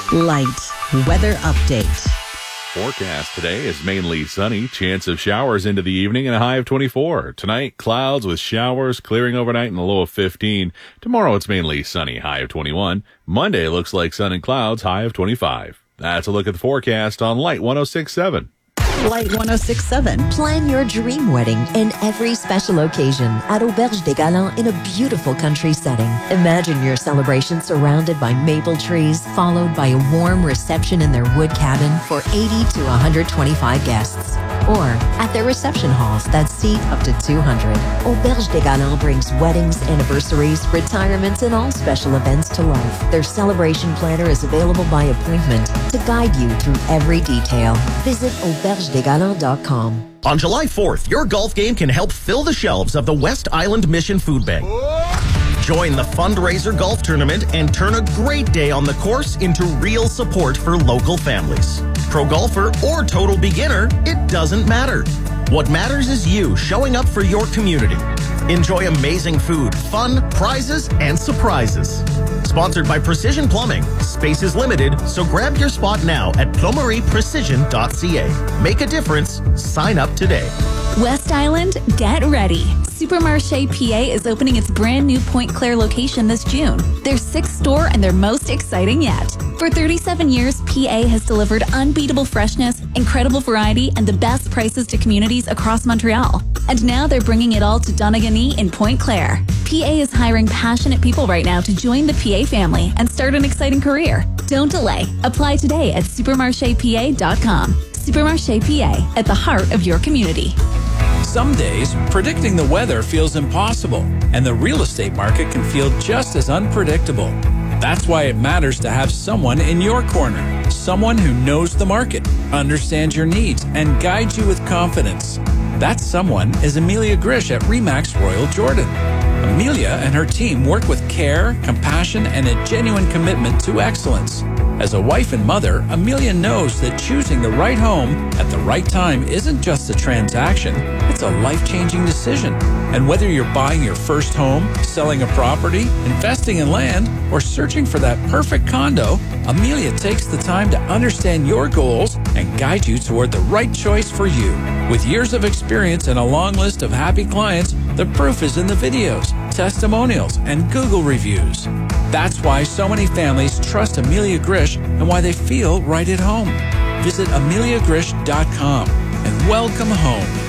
Light weather update. Forecast today is mainly sunny, chance of showers into the evening and a high of 24. Tonight, clouds with showers clearing overnight and a low of 15. Tomorrow, it's mainly sunny, high of 21. Monday looks like sun and clouds, high of 25. That's a look at the forecast on Light 106.7. Light 106.7. Plan your dream wedding in every special occasion at Auberge des Galants in a beautiful country setting. Imagine your celebration surrounded by maple trees, followed by a warm reception in their wood cabin for 80 to 125 guests. Or at their reception halls that seat up to 200. Auberge des Galants brings weddings, anniversaries, retirements, and all special events to life. Their celebration planner is available by appointment to guide you through every detail. Visit aubergedesgalants.com. On July 4th, your golf game can help fill the shelves of the West Island Mission Food Bank. Join the fundraiser golf tournament and turn a great day on the course into real support for local families. Pro golfer or total beginner, it doesn't matter. What matters is you showing up for your community. Enjoy amazing food, fun, prizes, and surprises. Sponsored by Precision Plumbing. Space is limited, so grab your spot now at plumerieprecision.ca. Make a difference. Sign up today. West Island, get ready. Supermarché PA is opening its brand new Pointe Claire location this June. Their 6th store and their most exciting yet. For 37 years, PA has delivered unbeatable freshness, incredible variety, and the best prices to communities across Montreal. And now they're bringing it all to Donegal in Pointe Claire. PA is hiring passionate people right now to join the PA family and start an exciting career. Don't delay. Apply today at supermarchepa.com. Supermarché PA, at the heart of your community. Some days, predicting the weather feels impossible, and the real estate market can feel just as unpredictable. That's why it matters to have someone in your corner, someone who knows the market, understands your needs, and guides you with confidence. That someone is Amelia Grish at RE/MAX Royal Jordan. Amelia and her team work with care, compassion, and a genuine commitment to excellence. As a wife and mother, Amelia knows that choosing the right home at the right time isn't just a transaction, it's a life-changing decision. And whether you're buying your first home, selling a property, investing in land, or searching for that perfect condo, Amelia takes the time to understand your goals and guide you toward the right choice for you. With years of experience and a long list of happy clients, the proof is in the videos, testimonials, and Google reviews. That's why so many families trust Amelia Grish and why they feel right at home. Visit ameliagrish.com and welcome home.